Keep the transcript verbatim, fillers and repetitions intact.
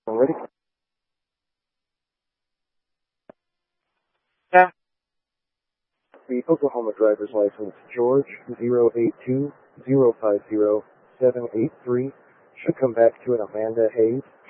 Ready? Yeah. The Oklahoma driver's license, George zero eight two zero five zero seven eight three, should come back to an Amanda Hayes.